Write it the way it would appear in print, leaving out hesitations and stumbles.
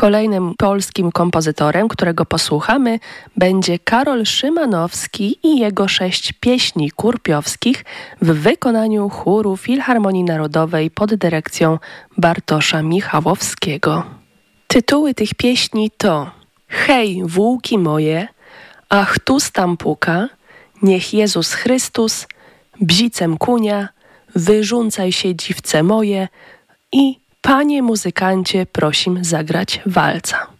Kolejnym polskim kompozytorem, którego posłuchamy, będzie Karol Szymanowski i jego 6 pieśni kurpiowskich w wykonaniu chóru Filharmonii Narodowej pod dyrekcją Bartosza Michałowskiego. Tytuły tych pieśni to: Hej, wółki moje, ach tus tam puka, niech Jezus Chrystus, bzicem kunia, wyrzucaj się dziwce moje i Panie muzykancie, prosim zagrać walca.